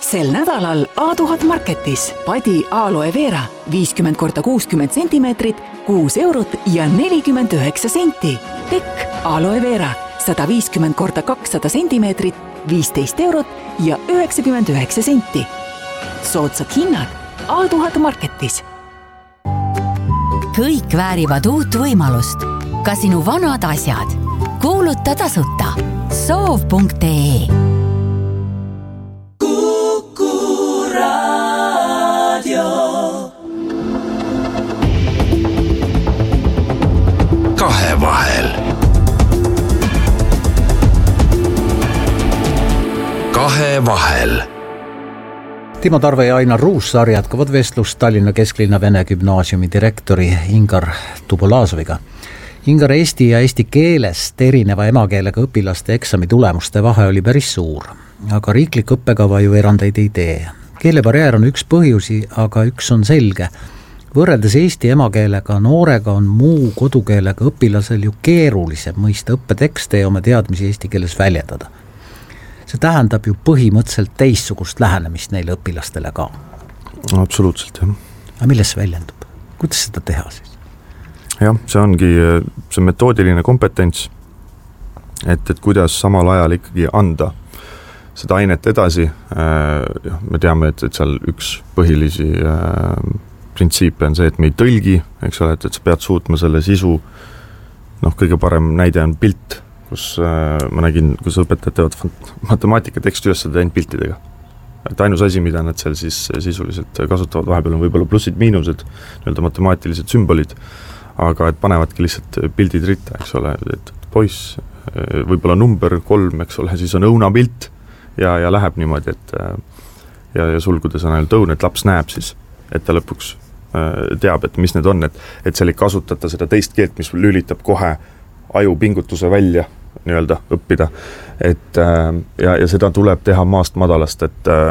Sel nädalal A1000 Marketis padi aloe vera 50x60 cm, 6 eurot ja 49 senti. Tekk aloe vera 150x200 cm, 15 eurot ja 99 senti. Soodsad hinnad A1000 Marketis. Kõik väärivad uut võimalust. Ka sinu vanad asjad. Kuuluta tasuta. Soov.ee. Kahevahel. Kahevahel. Timo Tarve ja Ainar Ruussaar jätkavad vestlust Tallinna Kesklinna Vene Gümnaasiumi direktori Ingar Tubolazoviga. Ingar, eesti ja eesti keelest erineva emakeelega õpilaste eksami tulemuste vahe oli päris suur, aga riiklik õppekava ju erandeid ei tee. Keelebarjäär on üks põhjusi, aga üks on selge. Võrreldes eesti emakeelega noorega on muu kodukeelega õpilasel ju keerulisem mõista õppetekste ja oma teadmisi eesti keeles väljendada. See tähendab ju põhimõtteliselt teissugust lähenemist neile õpilastele ka. Absoluutselt, jah. Aga milles see väljendub? Kuidas seda teha siis? Jah, see ongi see metoodiline kompetents, et kuidas samal ajal ikkagi anda seda ainet edasi. Me teame, et seal üks põhilisi printsiipe on see, et me ei tõlgi, eks ole, et sa pead suutma selle sisu, kõige parem näide on pilt, kus ma nägin, kus õpetajad teevad matemaatikateksti üles seda ainult piltidega. Et ainus asi, mida nad seal siis sisuliselt kasutavad, vahepeal on võib-olla plussid, miinused, matemaatilised sümbolid, aga et panevadki lihtsalt pildid ritta, eks ole, et poiss, võib-olla number 3, eks ole, siis on õunapilt ja läheb niimoodi, et ja sulgudes on ainult õun, et laps näeb siis, et ta lõpuks teab, et mis need on, et seal ei kasutata seda teist keelt, mis lülitab kohe aju pingutuse välja nii-öelda õppida, ja seda tuleb teha maast madalast,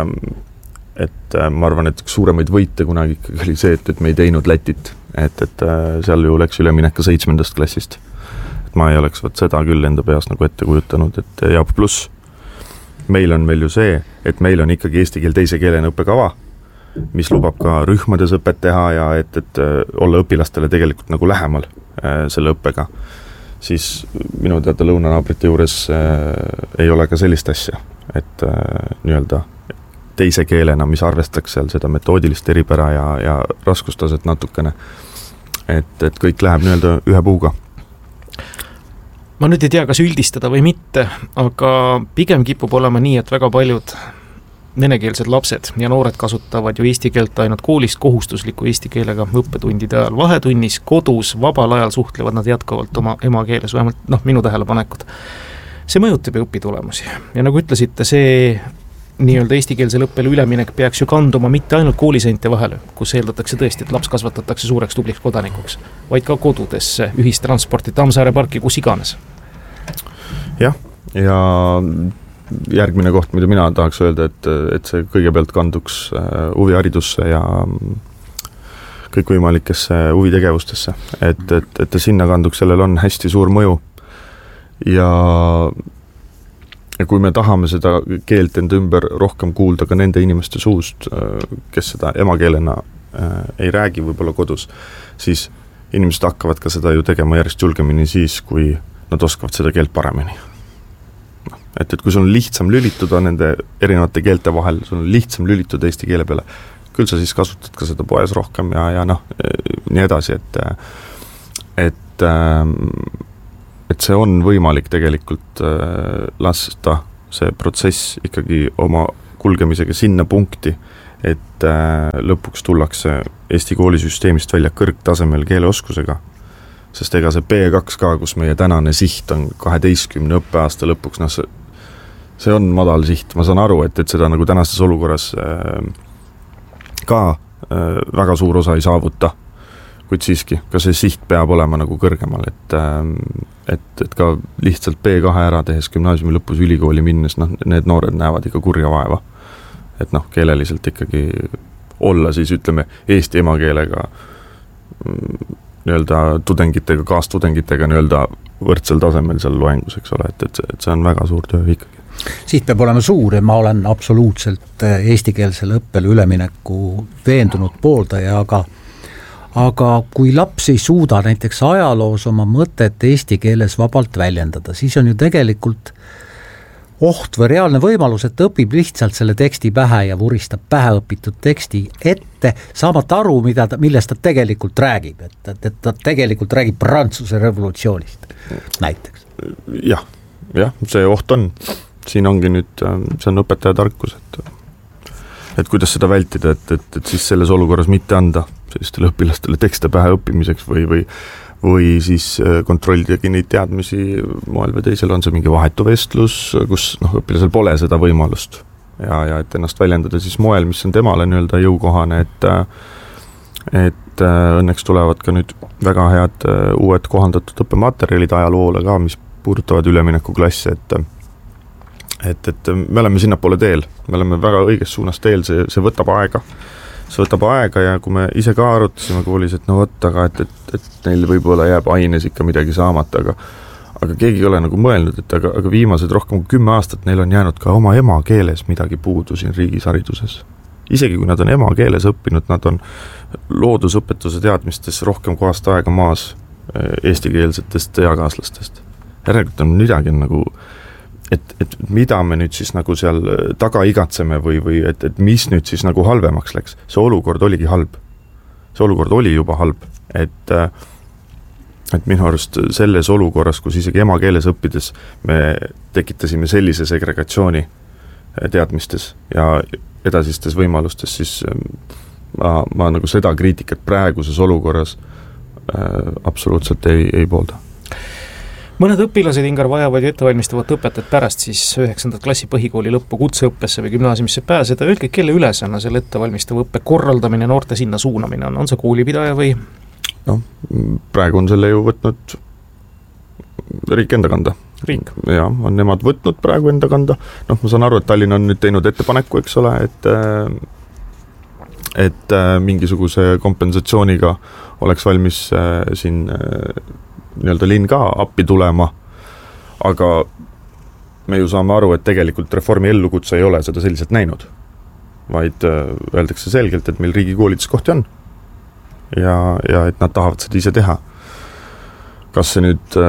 et ma arvan, et üks suuremaid võite kunagi ikkagi oli see, et me ei teinud Lätit, et seal ju läks üleminek 7. klassist, et ma ei oleks seda küll enda peas nagu ette kujutanud, et ja pluss meil on veel ju see, et meil on ikkagi eesti keel teise keelena õppekava, mis lubab ka rühmades õpet teha ja et olla õpilastele tegelikult nagu lähemal selle õppega, siis minu teada lõunanaabrite juures ei ole ka sellist asja, et nii-öelda teise keelena, mis arvestaks seal seda metoodilist eripära ja raskustaset natukene, et kõik läheb nii-öelda ühe puuga. Ma nüüd ei tea, kas üldistada või mitte, aga pigem kipub olema nii, et väga paljud venekeelsed lapsed ja noored kasutavad ju eesti keelt ainult koolist kohustusliku eesti keelega õppetundide ajal. Vahetunnis, kodus, vabal ajal suhtlevad nad jätkuvalt oma emakeeles, vähemalt minu tähelepanekud. See mõjutab ju õpitulemusi. Ja nagu ütlesite, see nii-öelda eestikeelsel õppele üleminek peaks ju kanduma mitte ainult kooliseinte vahele, kus eeldatakse tõesti, et laps kasvatatakse suureks tubliks kodanikuks, vaid ka kodudesse, ühistransporti, Tammsaare parki, kus iganes. Jah, ja järgmine koht, mida mina tahaks öelda, et see kõigepealt kanduks huviharidusse ja kõikvõimalikesse huvitegevustesse, et sinna kanduks, sellel on hästi suur mõju ja kui me tahame seda keelt enda ümber rohkem kuulda ka nende inimeste suust, kes seda emakeelena ei räägi võib-olla kodus, siis inimesed hakkavad ka seda ju tegema järjest julgemini siis, kui nad oskavad seda keelt paremini. Et kui sul on lihtsam lülituda nende erinevate keelte vahel, sul on lihtsam lülituda eesti keele peale, küll sa siis kasutad ka seda poes rohkem ja nii edasi, et see on võimalik tegelikult lasta see protsess ikkagi oma kulgemisega sinna punkti, et lõpuks tullakse Eesti koolisüsteemist välja kõrgtasemel keeleoskusega, sest ega see B2 ka, kus meie tänane siht on 12 õppeaasta lõpuks, see on madal siht, ma saan aru, et seda nagu tänastes olukorras ka väga suur osa ei saavuta, kuid siiski, ka see siht peab olema nagu kõrgemal, et ka lihtsalt B2 ära tehes gümnaasiumi lõpus ülikooli minnes, need noored näevad ikka kurja vaeva, et keeleliselt ikkagi olla siis, ütleme, eesti emakeelega nii-öelda kaastudengitega nii-öelda võrdsel tasemel seal loengus, eks ole, et see on väga suur töö ikkagi. siht peab olema suur ja ma olen absoluutselt eestikeelsele õppele ülemineku veendunud pooldaja, aga kui laps ei suuda näiteks ajaloos oma mõtet eesti keeles vabalt väljendada, siis on ju tegelikult oht või reaalne võimalus, et ta õpib lihtsalt selle teksti pähe ja vuristab päheõpitud teksti ette, saamata aru, millest ta tegelikult räägib, et ta tegelikult räägib Prantsuse revolutsioonist näiteks. Jah, see oht on. Siin ongi nüüd, see on õpetaja tarkus, et kuidas seda vältida, et siis selles olukorras mitte anda sellistele õpilastele tekste pähe õppimiseks või siis kontrollidagi neid teadmisi moel või teisel, on see mingi vahetu vestlus, kus õpilasel pole seda võimalust ja et ennast väljendada siis moel, mis on temale nii-öelda jõukohane, et õnneks tulevad ka nüüd väga head uued kohandatud õppematerjalid ajaloole ka, mis puudutavad üleminekuklasse, et me oleme sinnapoole teel, me oleme väga õiges suunas teel, see võtab aega. See võtab aega ja kui me ise ka arutasime koolis, et aga et neil võib-olla jääb aines ikka midagi saamata, aga keegi ei ole nagu mõelnud, et aga viimased rohkem kui 10 aastat neil on jäänud ka oma emakeeles midagi puudu siin riigis hariduses. Isegi kui nad on emakeeles õppinud, nad on loodusõpetuse teadmistes rohkem kui aasta aega maas eestikeelsetest eakaaslastest. Järelikult on midagi nagu, et mida me nüüd siis nagu seal taga igatseme või et mis nüüd siis nagu halvemaks läks. See olukord oligi halb. See olukord oli juba halb, et minu arust selles olukorras, kus isegi emakeeles õppides me tekitasime sellise segregatsiooni teadmistes ja edasistes võimalustes, siis ma nagu seda kriitikat praeguses olukorras absoluutselt ei poolda. Mõned õpilased, Ingar, vajavad ju ettevalmistavat õpetajat pärast siis 9. klassi põhikooli lõppu kutseõppesse või gümnaasiumisse pääseda. Öelge, kelle ülesanne selle ettevalmistava õppe korraldamine, noorte sinna suunamine on see koolipidaja või? Praegu on selle ju võtnud riik enda kanda. Riik? Ja, on nemad võtnud praegu enda kanda. Ma saan aru, et Tallinn on nüüd teinud ettepaneku, eks ole, et mingisuguse kompensatsiooniga oleks valmis siin nii-öelda linn ka appi tulema, aga me ju saame aru, et tegelikult reformi ellukutse ei ole seda selliselt näinud, vaid öeldakse selgelt, et meil riigikoolides kohti on ja et nad tahavad seda ise teha. Kas see nüüd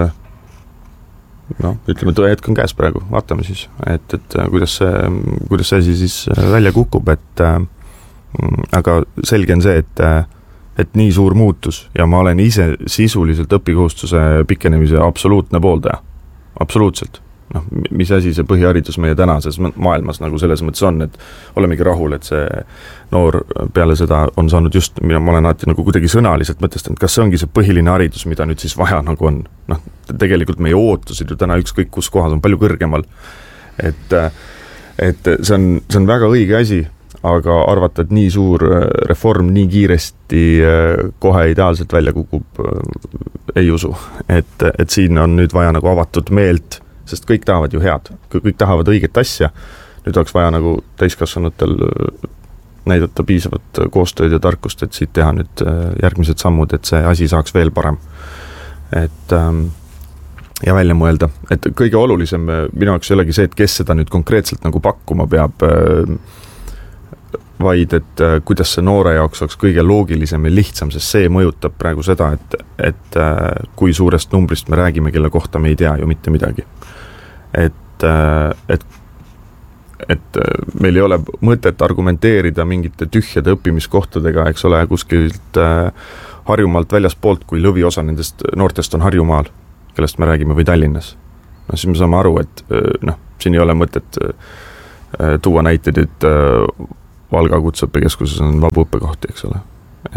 ütleme, tõehetk on käes praegu, vaatame siis, et kuidas see asi siis välja kukub, aga selge on see, et nii suur muutus ja ma olen ise sisuliselt õpikohustuse pikenemise absoluutne pooldaja. Absoluutselt. Mis asi see põhiharidus meie tänases maailmas nagu selles mõttes on, et olemegi rahul, et see noor peale seda on saanud just, ma olen alati nagu kuidagi sõnaliselt mõtestanud, kas see ongi see põhiline haridus, mida nüüd siis vaja nagu on. Tegelikult meie ootusid ju täna ükskõik kus kohas on palju kõrgemal. Et see on väga õige asi, aga arvata, et nii suur reform nii kiiresti kohe ideaalselt välja kukub, ei usu. Et siin on nüüd vaja nagu avatud meelt, sest kõik tahavad ju head, kõik tahavad õiget asja. Nüüd oleks vaja nagu täiskasvanutel näidata piisavat koostööd ja tarkust, et siit teha nüüd järgmised sammud, et see asi saaks veel parem. Ja välja mõelda, et kõige olulisem minu jaoks ei olegi see, et kes seda nüüd konkreetselt nagu pakkuma peab, vaid et kuidas see noore jaoks oleks kõige loogilisem ja lihtsam, sest see mõjutab praegu seda, et kui suurest numbrist me räägime, kelle kohta me ei tea ju mitte midagi. Et meil ei ole mõtet argumenteerida mingite tühjade õppimiskohtadega, eks ole, kuskilt Harjumaalt väljaspoolt, kui lõviosa nendest noortest on Harjumaal, kellest me räägime, või Tallinnas. Siis me saame aru, et siin ei ole mõtet tuua näiteid, et Valga kutseõppekeskuses on vabu õppekohti, eks ole.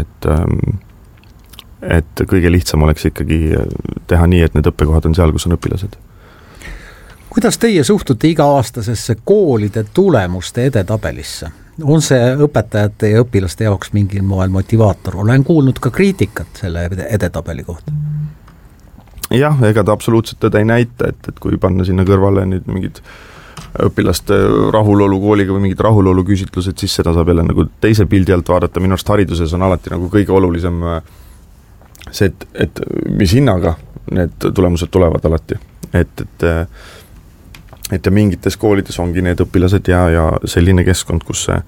Et kõige lihtsam oleks ikkagi teha nii, et need õppekohad on seal, kus on õpilased. Kuidas teie suhtute iga-aastasesse koolide tulemuste edetabelisse? On see õpetajate ja õpilaste jaoks mingil moel motivaator? Olen kuulnud ka kriitikat selle edetabeli kohta. Jah, ega ta absoluutselt teda ei näita, et kui panna sinna kõrvale nüüd mingid õpilaste rahulolu kooliga või mingid rahulolu küsitlused, siis seda saab jälle nagu teise pildi alt vaadata. Minu arust hariduses on alati nagu kõige olulisem see, et mis hinnaga need tulemused tulevad alati. et ja mingites koolides ongi need õpilased ja selline keskkond, kus see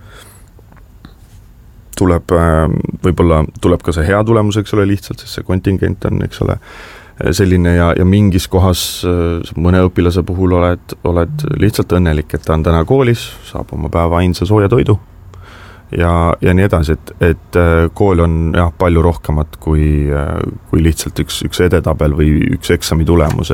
tuleb, võib-olla tuleb ka see hea tulemus, eks ole, lihtsalt, sest see kontingent on, eks ole, selline ja mingis kohas mõne õpilase puhul oled lihtsalt õnnelik, et ta on täna koolis, saab oma päeva ainsa sooja toidu ja nii edasi, et kool on jah, palju rohkemat kui lihtsalt üks edetabel või üks eksami tulemus,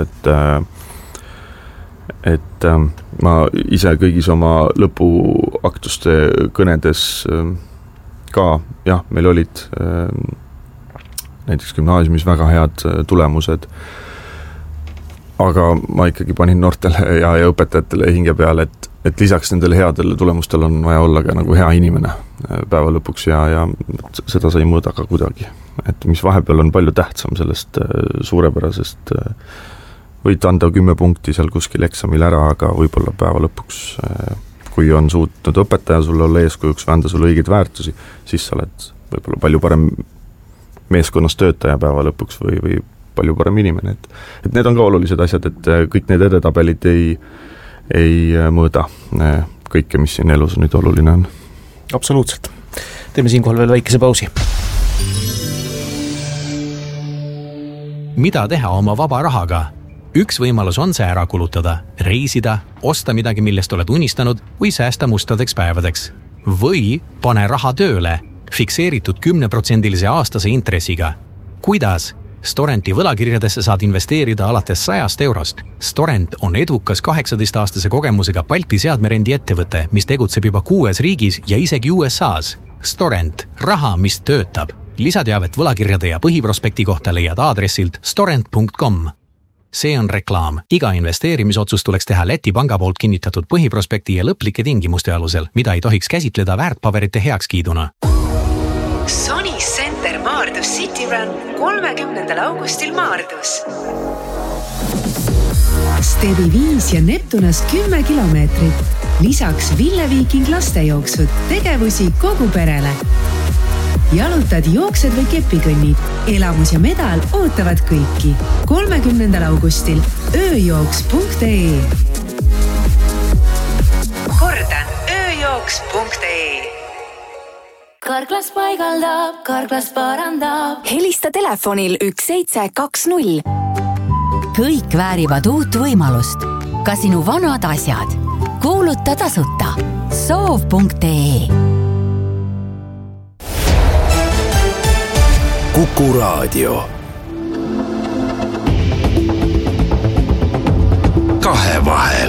et ma ise kõigis oma lõpuaktuste kõnedes ka, jah, meil olid näiteks gümnaasiumis väga head tulemused, aga ma ikkagi panin noortele ja õpetajatele hinge peale, et lisaks nendele headele tulemustele on vaja olla ka nagu hea inimene päeva lõpuks ja seda sa ei mõõda ka kuidagi. Et mis vahepeal on palju tähtsam sellest suurepärasest, võid anda 10 punkti seal kuskil eksamil ära, aga võib-olla päeva lõpuks, kui on suutnud õpetaja sulle olla eeskujuks või anda sulle õigeid väärtusi, siis sa oled võib-olla palju parem meeskonnas töötaja päeva lõpuks või palju parem inimene, et need on ka olulised asjad, et kõik need edetabelid ei mõõda kõike, mis siin elus nüüd oluline on. Absoluutselt. Teeme siinkohal veel väikese pausi. Mida teha oma vaba rahaga? Üks võimalus on see ära kulutada, reisida, osta midagi, millest oled unistanud või säästa mustadeks päevadeks. Või pane raha tööle, fikseeritud 10% aastase intressiga. Kuidas? Storenti võlakirjadesse saad investeerida alates 100 eurost. Storent on edukas 18-aastase kogemusega Balti seadmerendi ettevõte, mis tegutseb juba 6 riigis ja isegi USAs. Storent, raha, mis töötab. Lisateavet võlakirjade ja põhiprospekti kohta leiad aadressilt storent.com. See on reklaam. Iga investeerimisotsus tuleks teha Läti panga poolt kinnitatud põhiprospekti ja lõplike tingimuste alusel, mida ei tohiks käsitleda väärtpaberite heakskiiduna. Sony Center Maardus City Run 30. augustil Maardus. Stevi 5 ja Neptunas 10 kilomeetrit. Lisaks Ville Viiking lastejooksud, tegevusi kogu perele. Jalutad, jooksed või kepikõnnid. Elamus ja medal ootavad kõiki. 30. augustil ööjooks.ee. Kordan, ööjooks.ee. Karklas paigaldab, Karklas parandab. Helista telefonil 1720. Kõik väärivad uut võimalust. Ka sinu vanad asjad. Kuuluta tasuta. Soov.ee. Kuku Raadio. Kahevahel.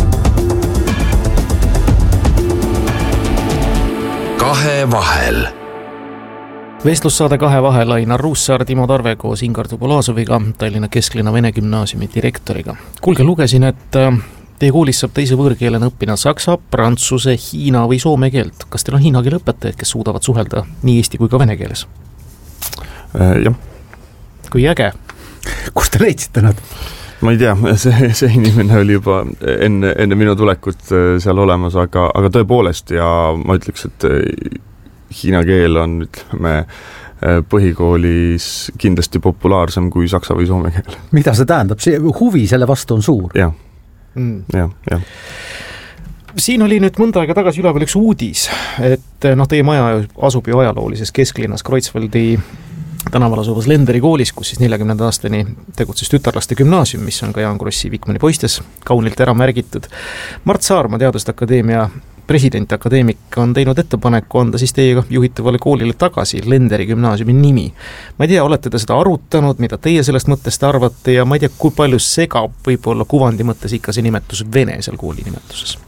Kahevahel. Vestlussaade Kahevahel Ainar Ruussaar, Timo Tarve koos Ingar Tubulaasoviga, Tallinna Kesklinna Vene Gümnaasiumi direktoriga. Kuulge, lugesin, et teie koolis saab teise võõrkeelena õppida saksa, prantsuse, hiina või soome keelt. Kas teil on hiina keele õpetajaid, kes suudavad suhelda nii eesti kui ka vene keeles? Jah. Kui äge. Kus te leidsite nad? Ma ei tea, see inimene oli juba enne minu tulekut seal olemas, aga tõepoolest ja ma ütleks, et hiina keel on, ütleme, põhikoolis kindlasti populaarsem kui saksa või soome keel. Mida see tähendab? See huvi selle vastu on suur. Jah. Ja. Siin oli nüüd mõnda aega tagasi üleval üks uudis, et teie maja asub ju ajaloolises kesklinnas Kreutzwaldi tänaval asuvas Lenderi koolis, kus siis 40. aastani tegutses tütarlaste gümnaasium, mis on ka Jaan Krossi Vikmani poistes kaunilt ära märgitud. Mart Saarma, Teaduste Akadeemia president, akadeemik, on teinud ettepaneku anda siis teiega juhitavale koolile tagasi Lenderi gümnaasiumi nimi. Ma ei tea, olete te seda arutanud, mida teie sellest mõttest arvate ja ma ei tea, kui palju segab võib-olla kuvandi mõttes ikka see nimetus vene seal kooli nimetuses?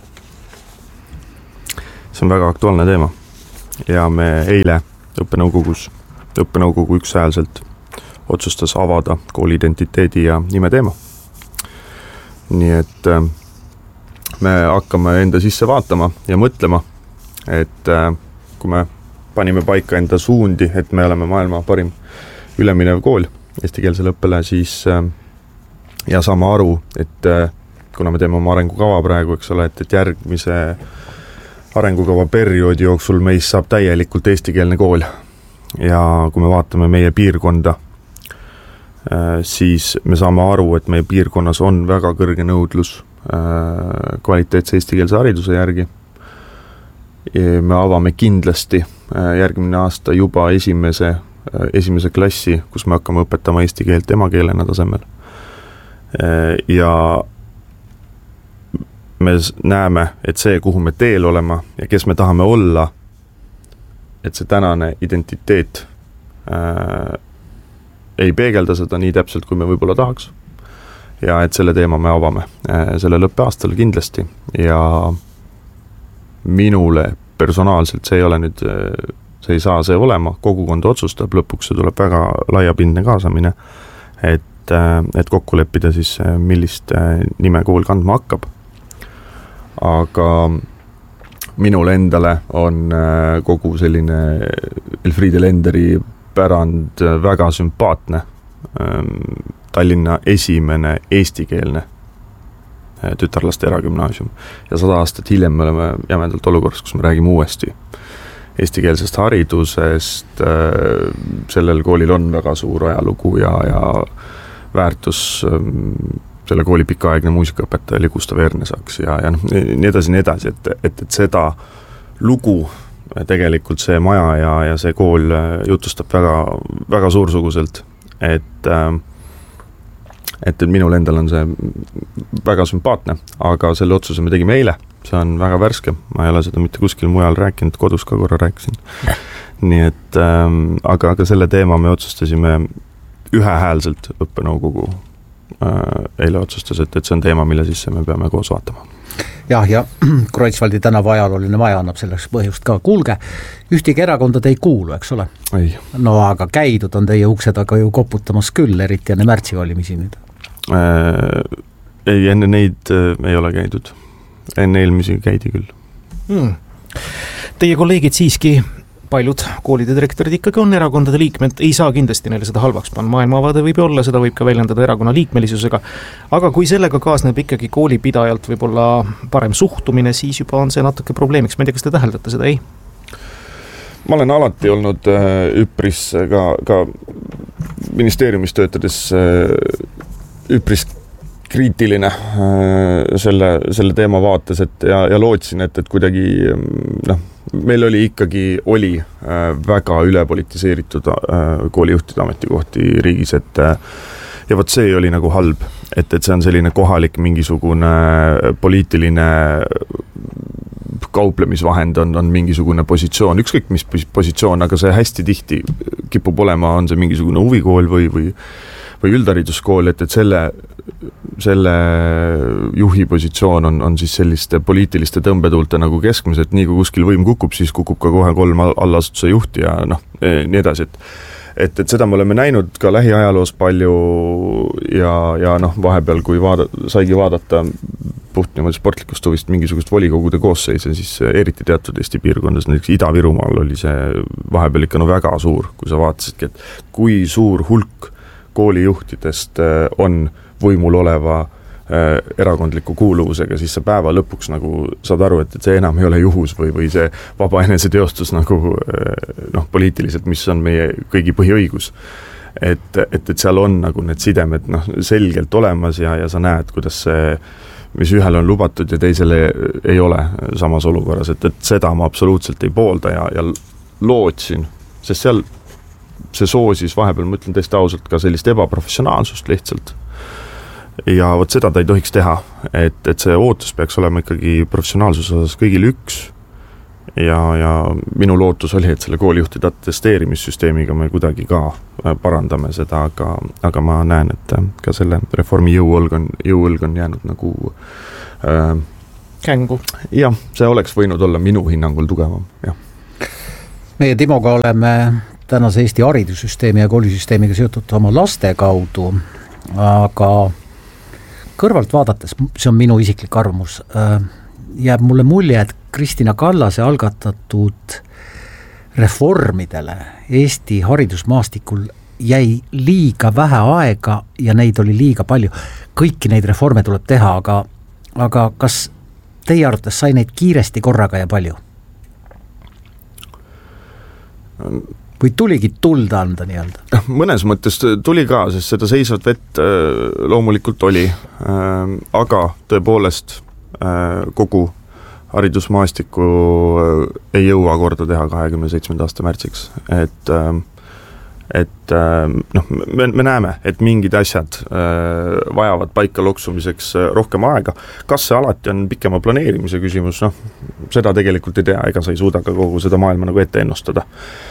See on väga aktuaalne teema ja me eile õppenõukogu ükshäälselt otsustas avada kooli identiteedi ja nime teema. Nii et me hakkame enda sisse vaatama ja mõtlema, et kui me panime paika enda suundi, et me oleme maailma parim üleminev kool eestikeelsele õppele, siis ja saame aru, et kuna me teeme oma arengukava praegu, eks ole, et järgmise arengukava perioodi jooksul meist saab täielikult eestikeelne kool. Ja kui me vaatame meie piirkonda, siis me saame aru, et meie piirkonnas on väga kõrge nõudlus kvaliteetse eestikeelse hariduse järgi. Me avame kindlasti järgmine aasta juba esimese klassi, kus me hakkame õpetama eesti keelt emakeelena tasemel. Ja me näeme, et see, kuhu me teel olema ja kes me tahame olla, et see tänane identiteet ei peegelda seda nii täpselt, kui me võib-olla tahaks. Ja et selle teema me avame sellel õppeaastal kindlasti ja minule personaalselt see ei ole nüüd, see ei saa see olema, kogukond otsustab, lõpuks see tuleb väga laiapindne kaasamine, et kokku leppida siis, millist nime kool kandma hakkab. Aga minule endale on kogu selline Elfriede Lenderi pärand väga sümpaatne. Tallinna esimene eestikeelne tütarlaste eragümnaasium. Ja 100 aastat hiljem me oleme jämedalt olukorras, kus me räägime uuesti eestikeelsest haridusest. Sellel koolil on väga suur ajalugu ja väärtus. Selle kooli pikaaegne muusikaõpetaja oli Gustav Ernesaks ja nii edasi, et seda lugu tegelikult see maja ja see kool jutustab väga, väga suursuguselt, et minul endal on see väga sümpaatne, aga selle otsuse me tegime eile, see on väga värske, ma ei ole seda mitte kuskil mujal rääkinud, kodus ka korra rääkisin. Nii et, aga selle teema me otsustasime ühehäälselt õppenõukogu eile otsustas, et see on teema, mille sisse me peame koos vaatama. Jah, ja Kreutzwaldi tänava ajalooline maja annab selleks põhjust ka. Kuulge, ühtegi erakonda te ei kuulu, eks ole? Ei. No aga käidud on teie uksed aga ju koputamas küll, eriti enne märtsivalimisi nüüd. Ei, enne neid ei ole käidud. Enne eelmisi käidi küll. Teie kolleegid siiski, paljud koolide direktorid ikkagi on erakondade liikmed, ei saa kindlasti neile seda halvaks panna, maailmavaade võib olla, seda võib ka väljendada erakonna liikmelisusega, aga kui sellega kaasneb ikkagi koolipidajalt võib-olla parem suhtumine, siis juba on see natuke probleemiks, ma ei tea, kas te täheldate seda, ei? Ma olen alati olnud üpris ka ministeeriumis töötades üpris kriitiline selle teema vaates, ja lootsin, et kuidagi meil oli väga ülepolitiseeritud koolijuhtide ametikohti riigis, ja võt see oli nagu halb, et see on selline kohalik mingisugune poliitiline kauplemisvahend on mingisugune positsioon, ükskõik mis positsioon, aga see hästi tihti kipub olema, on see mingisugune huvikool või üldhariduskool, et selle juhi positsioon on siis selliste poliitiliste tõmbetuulte nagu keskmised, nii kui kuskil võim kukub, siis kukub ka kohe 3 allasutuse juhti ja nii edasi, et seda me oleme näinud ka lähiajaloos palju ja vahepeal, kui saigi vaadata puht niimoodi sportlikust huvist mingisugust volikogude koosseise, siis eriti teatud Eesti piirkondades, näiteks Ida-Virumaal oli see vahepeal ikka väga suur, kui sa vaatasidki, et kui suur hulk koolijuhtidest on võimul oleva erakondliku kuuluvusega, siis sa päeva lõpuks nagu saad aru, et see enam ei ole juhus või see vaba eneseteostus nagu poliitiliselt, mis on meie kõigi põhiõigus. Et seal on nagu need sidemed selgelt olemas ja sa näed, kuidas see, mis ühel on lubatud ja teisele ei ole samas olukorras, et seda ma absoluutselt ei poolda ja lootsin, sest seal see soosis vahepeal, ma ütlen tõesti ausalt, ka sellist ebaprofessionaalsust lihtsalt. Ja võt seda ta ei tohiks teha, et see ootus peaks olema ikkagi professionaalsuse osas kõigil üks ja minu lootus oli, et selle koolijuhtide atesteerimissüsteemiga me kuidagi ka parandame seda, aga ma näen, et ka selle reformi jõuõlg on jäänud nagu kängu. Jah, see oleks võinud olla minu hinnangul tugevam, jah. Meie Timoga oleme tänase Eesti haridussüsteemi ja koolisüsteemiga seotud oma laste kaudu, aga kõrvalt vaadates, see on minu isiklik arvamus, jääb mulle mulje, et Kristina Kallase algatatud reformidele Eesti haridusmaastikul jäi liiga vähe aega ja neid oli liiga palju. Kõiki neid reforme tuleb teha, aga kas teie arvates sai neid kiiresti korraga ja palju? või tuligi tuld anda nii-öelda? Mõnes mõttes tuli ka, sest seda seisvat vett loomulikult oli, aga tõepoolest kogu haridusmaastiku ei jõua korda teha 27. aasta märtsiks, et me näeme, et mingid asjad vajavad paika loksumiseks rohkem aega. Kas see alati on pikema planeerimise küsimus? Seda tegelikult ei tea, ega sa ei suuda ka kogu seda maailma nagu ette ennustada.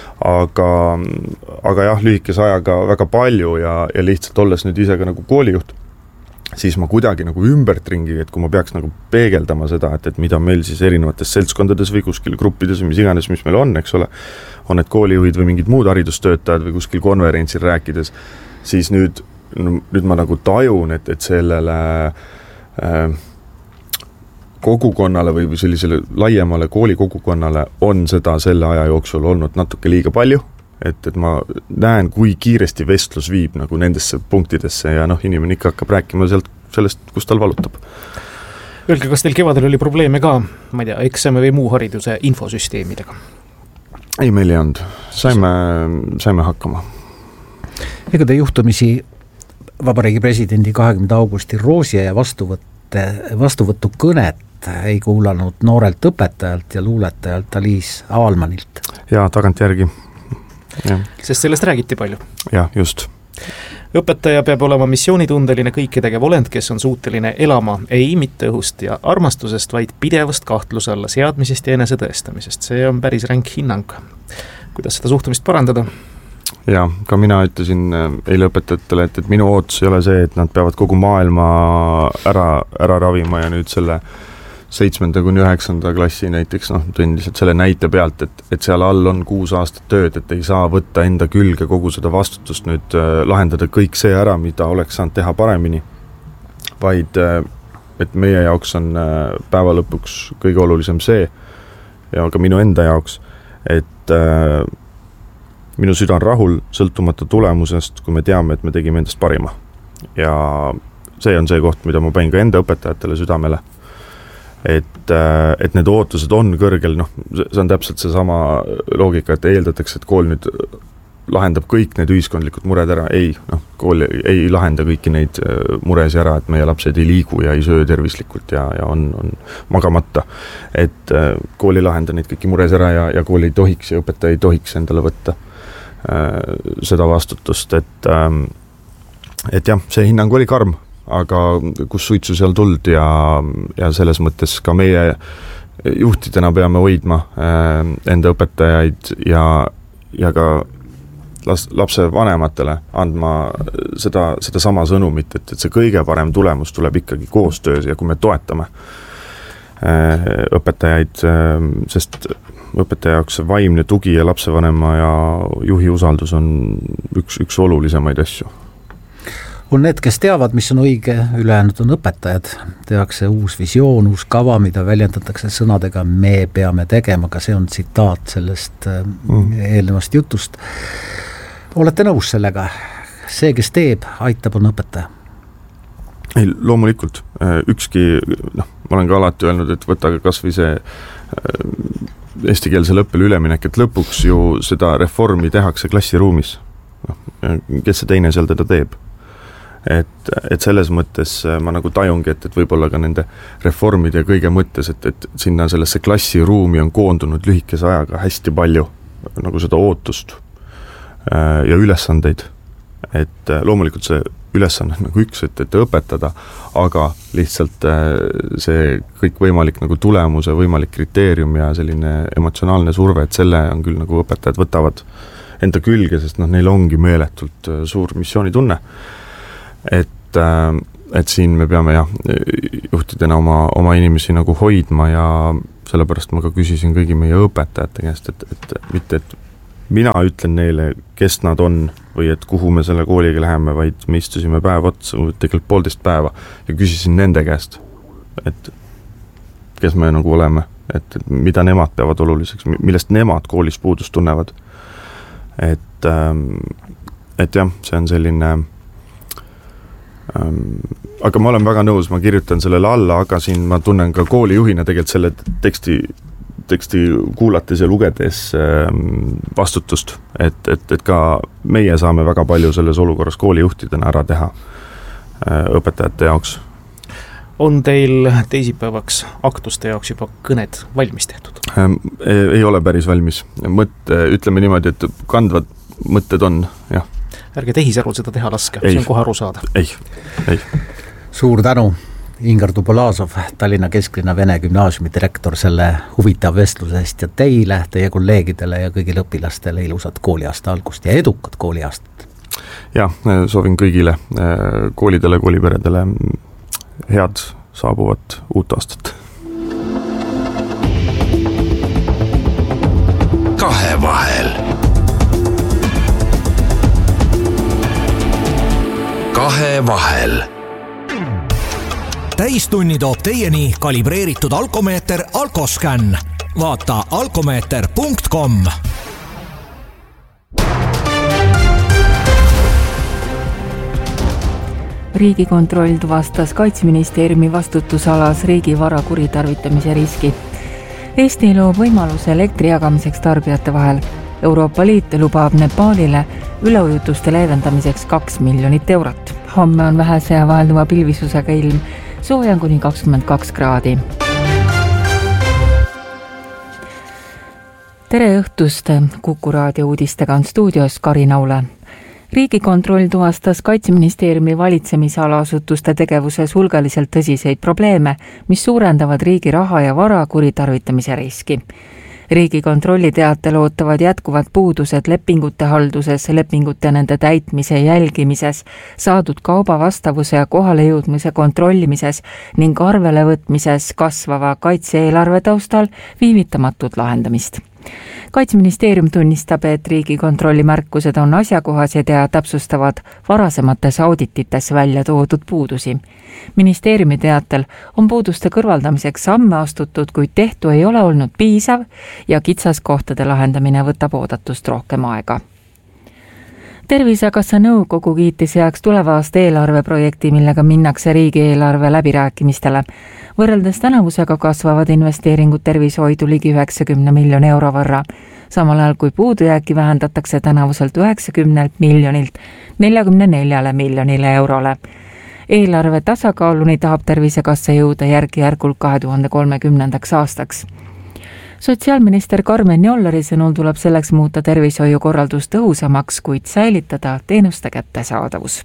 Aga jah, lühikese ajaga väga palju ja lihtsalt olles nüüd ise ka nagu koolijuht, siis ma kuidagi nagu ümbert ringi, et kui ma peaks nagu peegeldama seda, et mida meil siis erinevates seltskondades või kuskil gruppides või mis iganes, mis meil on, eks ole, on need koolijuhid või mingid muud haridustöötajad või kuskil konverentsil rääkides, siis nüüd ma nagu tajun, et sellele kogukonnale või sellisele laiemale koolikogukonnale on seda selle aja jooksul olnud natuke liiga palju, et ma näen, kui kiiresti vestlus viib nagu nendesse punktidesse ja inimene ikka hakkab rääkima sellest, kus tal valutab. Öelge, kas teil kevadel oli probleeme ka, ma ei tea, eksami või muu hariduse infosüsteemidega? Ei, meil ei olnud. Saime hakkama. Ega te juhtumisi Vabariigi presidendi 20. augusti roosiaja vastuvõttu kõnet ei kuulanud noorelt õpetajalt ja luuletajalt Aliis Aalmanilt? Jaa, tagantjärgi. Ja. Sest sellest räägiti palju. Jah, just. Õpetaja peab olema missioonitundeline kõiketegev olend, kes on suuteline elama ei mitte õhust ja armastusest, vaid pidevast kahtluse alla seadmisest ja enese tõestamisest. See on päris ränk hinnang. Kuidas seda suhtumist parandada? Ja, ka mina ütlesin eile õpetajatele, et minu ootus ei ole see, et nad peavad kogu maailma ära ravima ja nüüd selle 7. kuni 9. klassi näiteks, tõin lihtsalt selle näite pealt, et seal all on 6 aastat tööd, et ei saa võtta enda külge kogu seda vastutust nüüd lahendada kõik see ära, mida oleks saanud teha paremini, vaid et meie jaoks on päeva lõpuks kõige olulisem see ja ka minu enda jaoks, et minu süda on rahul sõltumata tulemusest, kui me teame, et me tegime endast parima. Ja see on see koht, mida ma panin ka enda õpetajatele südamele. Et need ootused on kõrgel, see on täpselt see sama loogika, et eeldatakse, et kool nüüd lahendab kõik need ühiskondlikud mured ära. Ei, kool ei lahenda kõiki neid muresi ära, et meie lapsed ei liigu ja ei söö tervislikult ja on magamata. Et kool ei lahenda neid kõiki muresi ära ja kool ei tohiks ja õpetaja ei tohiks endale võtta seda vastutust, et jah, see hinnang oli karm, aga kus suitsu seal tuld ja selles mõttes ka meie juhtidena peame hoidma enda õpetajaid ja ka lapse vanematele andma seda sama sõnumit, et see kõige parem tulemus tuleb ikkagi koostöös ja kui me toetame õpetajaid, sest õpetaja jaoks vaimne tugi ja lapsevanema ja juhi usaldus on üks olulisemaid asju. On need, kes teavad, mis on õige, ülejäänud on õpetajad. Tehakse uus visioon, uus kava, mida väljendatakse sõnadega me peame tegema, aga see on tsitaat sellest eelnevast jutust. Olete nõus sellega? See, kes teeb, aitab, on õpetaja? Ei, loomulikult. Ükski, ma olen ka alati öelnud, et võtage kas või see eestikeelsele õppele üleminek, et lõpuks ju seda reformi tehakse klassiruumis. Kes see teine seal teda teeb? Et selles mõttes ma nagu tajungi, et võib-olla ka nende reformide kõige mõttes, et sinna sellesse klassiruumi on koondunud lühikese ajaga hästi palju nagu seda ootust ja ülesandeid. Et loomulikult see ülesanne on nagu üks, et õpetada, aga lihtsalt see kõik võimalik nagu tulemuse, võimalik kriteerium ja selline emotsionaalne surve, et selle on küll nagu õpetajad võtavad enda külge, sest neil ongi meeletult suur missioonitunne. Et siin me peame juhtidena oma inimesi nagu hoidma ja sellepärast ma ka küsisin kõigi meie õpetajate käest, et mitte, et mina ütlen neile, kes nad on või et kuhu me selle kooliga läheme, vaid me istusime päev otsa, tegelikult 1,5 päeva ja küsisin nende käest, et kes me nagu oleme, et mida nemad peavad oluliseks, millest nemad koolis puudust tunnevad. Et jah, see on selline aga ma olen väga nõus, ma kirjutan sellele alla, aga siin ma tunnen ka koolijuhina tegelikult selle teksti teksti kuulates ja lugedes vastutust, et ka meie saame väga palju selles olukorras koolijuhtidena ära teha õpetajate jaoks. On teil teisipäevaks aktuste jaoks juba kõned valmis tehtud? Ei ole päris valmis. Ütleme niimoodi, et kandvad mõtted on, jah. Ärge tehisärul seda teha laske, see on kohe aru saada. Ei. Suur tänu, Ingar Tupolasov, Tallinna Kesklinna Vene Gümnaasiumi direktor, selle huvitav vestlusest ja teile, teie kolleegidele ja kõigile õpilastele ilusat kooliaasta algust ja edukat kooliaastat. Ja, soovin kõigile koolidele, kooliperedele head saabuvat uut aastat. Kahevahel. Kahevahel. Täistunni toob teieni kalibreeritud alkomeeter Alkoscan. Vaata alkomeeter.com. Riigikontroll tuvastas Kaitseministeeriumi vastutusalas riigivara kuritarvitamise riski. Eesti loob võimaluse elektri jagamiseks tarbijate vahel. Euroopa Liit lubab Nepaalile üleujutuste leevendamiseks 2 miljonit eurot. Homme on vähese ja vahelduva pilvisusega ilm, soojan kuni 22 kraadi. Tere õhtust, Kuku raadio uudistega on stuudios Karin Aule. Riigikontroll tuvastas Kaitseministeeriumi valitsemisala asutuste tegevuses hulgaliselt tõsiseid probleeme, mis suurendavad riigi raha ja vara kuritarvitamise riski. Riigikontrolli teatel ootavad jätkuvad puudused lepingute halduses, lepingute nende täitmise jälgimises, saadud kauba vastavuse ja kohale jõudmise kontrollimises ning arvele võtmises kasvava kaitse-eelarve taustal viivitamatut lahendamist. Kaitseministeerium tunnistab, et Riigikontrolli märkused on asjakohased ja täpsustavad varasemates auditites välja toodud puudusi. Ministeeriumi teatel on puuduste kõrvaldamiseks samme astutud, kuid tehtu ei ole olnud piisav ja kitsaskohtade lahendamine võtab oodatust rohkem aega. Tervisekassa nõukogu kiitis heaks tuleva aasta eelarveprojekti, millega minnakse riigieelarve läbirääkimistele. Võrreldes tänavusega kasvavad investeeringud tervishoidu ligi 90 miljoni euro võrra, samal ajal kui puudujääki vähendatakse tänavuselt 90 miljonilt 44 miljonile eurole. Eelarve tasakaaluni tahab Tervisekassa jõuda järk-järgult 2030. aastaks. Sotsiaalminister Karmen Jollari sõnul tuleb selleks muuta tervishoiukorraldus tõhusamaks, kuid säilitada teenuste kättesaadavus.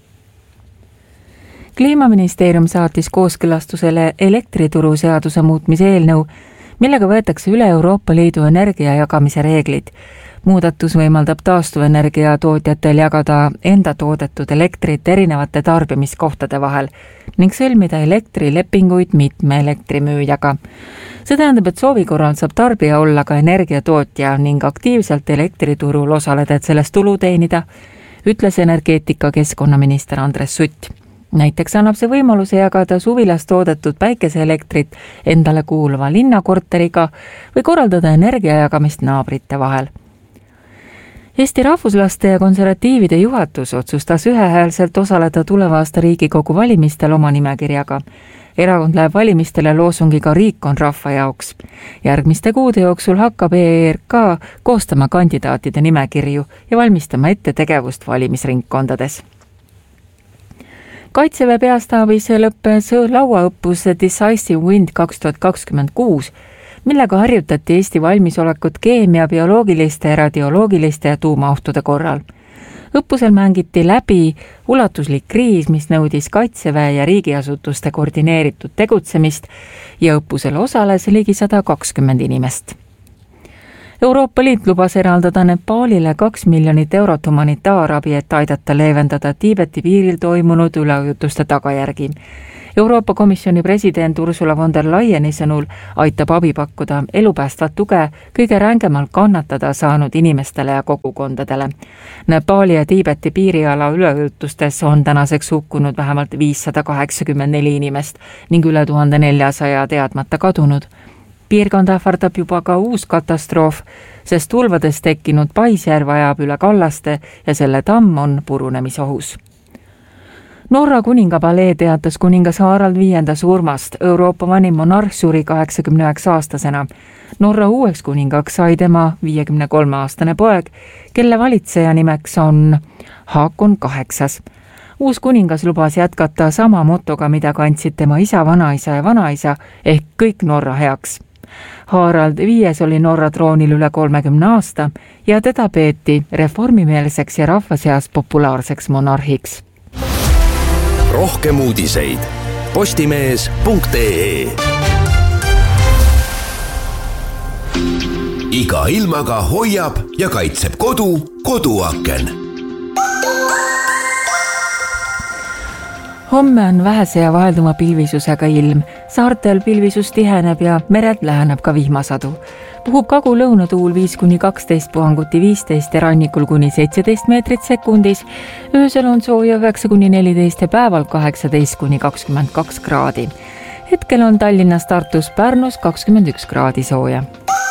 Kliimaministeerium saatis kooskõlastusele elektrituru seaduse muutmise eelnõu, millega võetakse üle Euroopa Liidu energia jagamise reeglid. Muudatus võimaldab taastuvenergia tootjatel jagada enda toodetud elektrit erinevate tarbimiskohtade vahel ning sõlmida elektrilepinguid mitme elektrimüüjaga. See tähendab, et soovi korral saab tarbija olla ka energiatootja ning aktiivselt elektriturul osaleda, et sellest tulu teenida, ütles energeetika keskkonnaminister Andres Sutt. Näiteks annab see võimaluse jagada suvilas toodetud päikeseelektrit endale kuuluva linnakorteriga või korraldada energiajagamist naabrite vahel. Eesti Rahvuslaste ja Konservatiivide juhatus otsustas ühehäälselt osaleda tuleva aasta Riigikogu valimistel oma nimekirjaga. Erakond läheb valimistele loosungiga Riik on rahva jaoks. Järgmiste kuude jooksul hakkab ERK koostama kandidaatide nimekirju ja valmistama ette tegevust valimisringkondades. Kaitseväe peastaabis lõppes lauaõppus Decisive Wind 2026, millega harjutati Eesti valmisolekut keemia, bioloogiliste, radioloogiliste ja tuumaohtude korral. Õppusel mängiti läbi ulatuslik kriis, mis nõudis Kaitseväe ja riigiasutuste koordineeritud tegutsemist ja õppusel osales ligi 120 inimest. Euroopa Liit lubas eraldada Nepaalile 2 miljonit eurot humanitaarabi, et aidata leevendada Tiibeti piiril toimunud üleujutuste tagajärgi. Euroopa Komisjoni president Ursula von der Leyeni sõnul aitab abi pakkuda elupäästvat tuge kõige rängemalt kannatada saanud inimestele ja kogukondadele. Nepaali ja Tiibeti piiriala üleujutustes on tänaseks hukkunud vähemalt 584 inimest ning üle 1400 teadmata kadunud. Piirkond ähvardab juba ka uus katastroof, sest tulvades tekkinud Paisjärv ajab üle kallaste ja selle tamm on purunemisohus. Norra kuningapalee teatas kuningas Harald V surmast. Euroopa vanim monarh suri 89-aastasena. Norra uueks kuningaks sai tema 53-aastane poeg, kelle valitseja nimeks on Haakon VIII. Uus kuningas lubas jätkata sama motoga, mida kandsid tema isa, vanaisa ja vanaisa ehk kõik Norra heaks. Harald V oli Norra troonil üle 30 aasta ja teda peeti reformimeelseks ja rahva seas populaarseks monarhiks. Rohkem uudiseid postimees.ee. Iga ilmaga hoiab ja kaitseb koduaken. Homme on vähese ja vahelduma pilvisusega ilm. Saartel pilvisus tiheneb ja meret läheneb ka vihmasadu. Puhub kagu-lõunatuul 5-12 puhanguti 15 ja rannikul kuni 17 meetrit sekundis. Öösel on sooja 9-14 ja päeval 18-22 kraadi. Hetkel on Tallinnas, Tartus, Pärnus 21 kraadi sooja.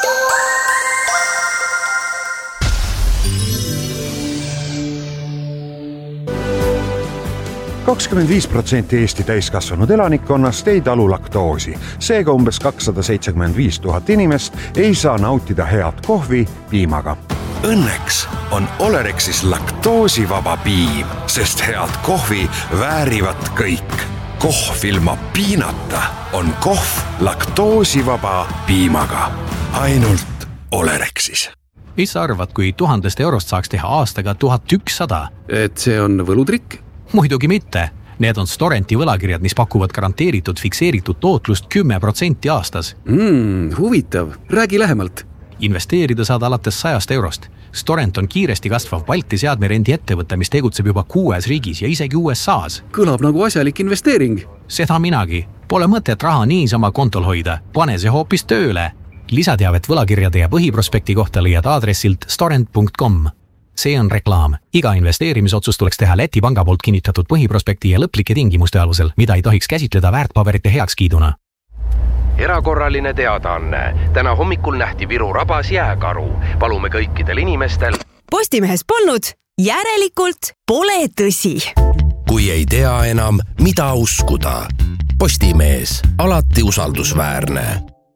– 25% Eesti täiskasvanud elanikkonnast ei talu laktoosi. Seega umbes 275 000 inimest ei saa nautida head kohvi piimaga. Õnneks on Olerexis laktoosivaba piim, sest head kohvi väärivad kõik. Kohv ilma piinata on kohv laktoosivaba piimaga. Ainult Olerexis. Mis sa arvad, kui 1000 eurost saaks teha aastaga 1100? Et see on võlutrikk? Muidugi mitte. Need on Storenti võlakirjad, mis pakuvad garanteeritud fikseeritud tootlust 10% aastas. Huvitav. Räägi lähemalt. Investeerida saad alates 100 eurost. Storent on kiiresti kasvav Balti seadmerendi ettevõte, mis tegutseb juba 6 riigis ja isegi USAs. Kõlab nagu asjalik investeering. Seda minagi. Pole mõtet raha niisama kontol hoida. Pane see hoopis tööle. Lisateavet võlakirjade ja põhiprospekti kohta leiad aadressilt storent.com. See on reklaam. Iga investeerimisotsus tuleks teha Läti panga poolt kinnitatud põhiprospekti ja lõplike tingimuste alusel, mida ei tohiks käsitleda väärtpaberite heakskiiduna. Erakorraline teadaanne. Täna hommikul nähti Viru rabas jääkaru. Palume kõikidel inimestel. Postimehes polnud, järelikult pole tõsi. Kui ei tea enam, mida uskuda. Postimees, alati usaldusväärne.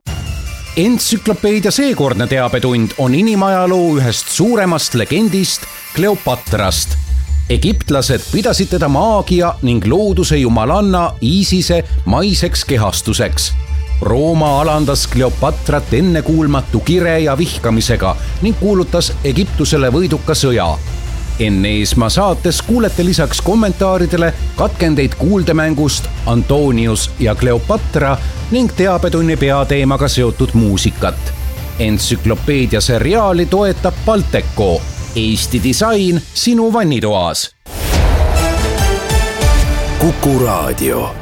Entsüklopeedia seekordne teabetund on inimajaloo ühest suuremast legendist Kleopatrast. Egiptlased pidasid teda maagia ning looduse jumalanna Iisise maiseks kehastuseks. Rooma alandas Kleopatrat ennekuulmatu kire ja vihkamisega ning kuulutas Egiptusele võiduka sõja. Enne Eesmaa saates kuulete lisaks kommentaaridele katkendeid kuuldemängust Antonius ja Kleopatra ning teabetunni peateemaga seotud muusikat. Entsüklopeedia seriaali toetab Balteco. Eesti disain sinu vannitoas. Kuku Raadio.